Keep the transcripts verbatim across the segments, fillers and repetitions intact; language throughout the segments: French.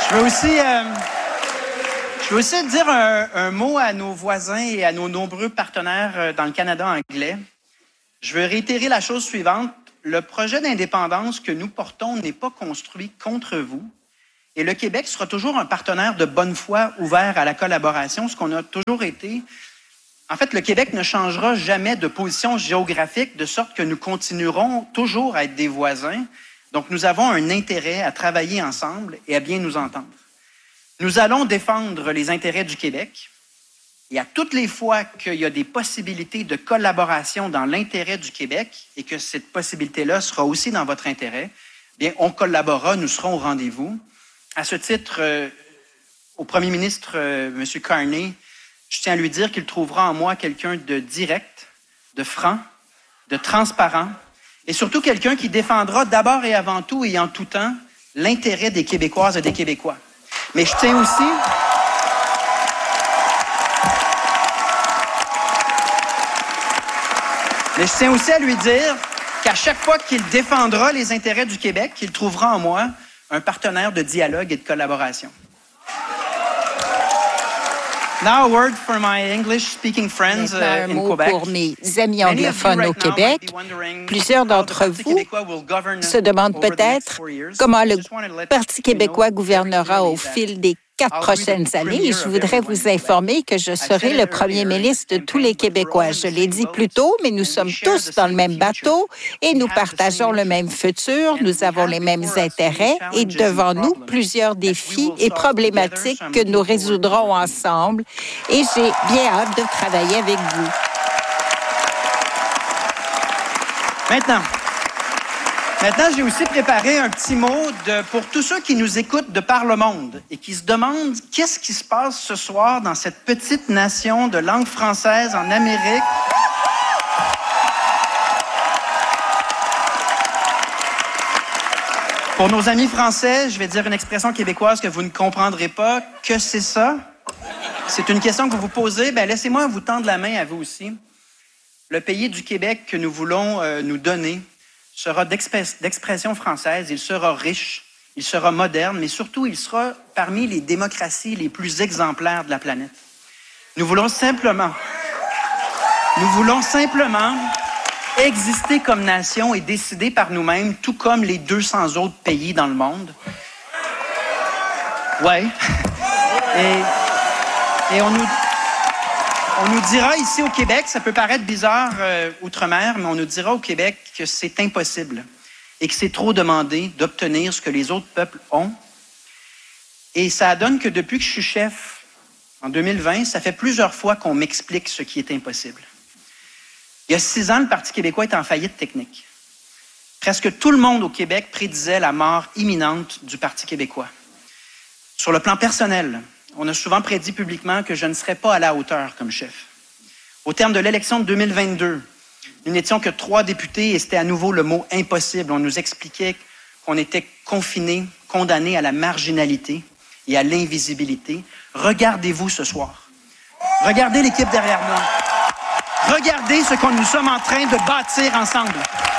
Je veux aussi, euh, je veux aussi dire un, un mot à nos voisins et à nos nombreux partenaires dans le Canada anglais. Je veux réitérer la chose suivante. Le projet d'indépendance que nous portons n'est pas construit contre vous. Et le Québec sera toujours un partenaire de bonne foi ouvert à la collaboration, ce qu'on a toujours été. En fait, le Québec ne changera jamais de position géographique, de sorte que nous continuerons toujours à être des voisins. Donc, nous avons un intérêt à travailler ensemble et à bien nous entendre. Nous allons défendre les intérêts du Québec. Et à toutes les fois qu'il y a des possibilités de collaboration dans l'intérêt du Québec et que cette possibilité-là sera aussi dans votre intérêt, bien, on collaborera, nous serons au rendez-vous. À ce titre, euh, au premier ministre, euh, M. Carney, je tiens à lui dire qu'il trouvera en moi quelqu'un de direct, de franc, de transparent, et surtout quelqu'un qui défendra d'abord et avant tout et en tout temps l'intérêt des Québécoises et des Québécois. Mais je tiens aussi... Mais je tiens aussi à lui dire qu'à chaque fois qu'il défendra les intérêts du Québec, qu'il trouvera en moi un partenaire de dialogue et de collaboration. Now a word for my English-speaking friends uh, in Quebec. Pour mes amis anglophones au Québec, plusieurs d'entre vous se demandent peut-être comment le Parti québécois gouvernera au fil des quatre prochaines années. Et je voudrais vous informer que je serai le premier ministre de tous les Québécois. Je l'ai dit plus tôt, mais nous sommes tous dans le même bateau et nous partageons le même futur. Nous avons les mêmes intérêts et devant nous plusieurs défis et problématiques que nous résoudrons ensemble. Et j'ai bien hâte de travailler avec vous. Maintenant, Maintenant, j'ai aussi préparé un petit mot de, pour tous ceux qui nous écoutent de par le monde et qui se demandent qu'est-ce qui se passe ce soir dans cette petite nation de langue française en Amérique. Pour nos amis français, je vais dire une expression québécoise que vous ne comprendrez pas. Que c'est ça? C'est une question que vous vous posez. Bien, laissez-moi vous tendre la main à vous aussi. Le pays du Québec que nous voulons euh, nous donner sera d'expression française, il sera riche, il sera moderne, mais surtout, il sera parmi les démocraties les plus exemplaires de la planète. Nous voulons simplement, nous voulons simplement exister comme nation et décider par nous-mêmes, tout comme les deux cents autres pays dans le monde. Ouais. Et, et on nous... On nous dira ici au Québec, ça peut paraître bizarre euh, outre-mer, mais on nous dira au Québec que c'est impossible et que c'est trop demandé d'obtenir ce que les autres peuples ont. Et ça donne que depuis que je suis chef, en deux mille vingt, ça fait plusieurs fois qu'on m'explique ce qui est impossible. Il y a six ans, le Parti québécois est en faillite technique. Presque tout le monde au Québec prédisait la mort imminente du Parti québécois. Sur le plan personnel, on a souvent prédit publiquement que je ne serais pas à la hauteur comme chef. Au terme de l'élection de deux mille vingt-deux, nous n'étions que trois députés et c'était à nouveau le mot « impossible ». On nous expliquait qu'on était confinés, condamnés à la marginalité et à l'invisibilité. Regardez-vous ce soir. Regardez l'équipe derrière moi. Regardez ce que nous sommes en train de bâtir ensemble.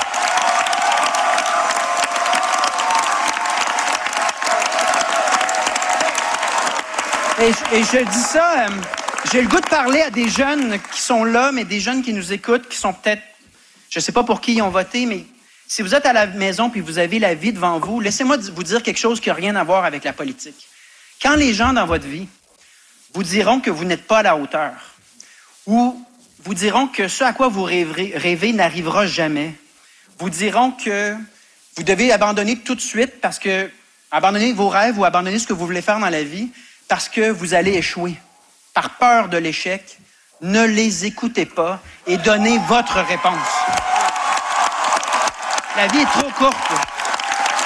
Et, et je dis ça, euh, j'ai le goût de parler à des jeunes qui sont là, mais des jeunes qui nous écoutent, qui sont peut-être, je ne sais pas pour qui ils ont voté, mais si vous êtes à la maison puis vous avez la vie devant vous, laissez-moi vous dire quelque chose qui n'a rien à voir avec la politique. Quand les gens dans votre vie vous diront que vous n'êtes pas à la hauteur, ou vous diront que ce à quoi vous rêvez, rêvez n'arrivera jamais, vous diront que vous devez abandonner tout de suite parce que, abandonner vos rêves ou abandonner ce que vous voulez faire dans la vie, parce que vous allez échouer. Par peur de l'échec, ne les écoutez pas et donnez votre réponse. La vie est trop courte.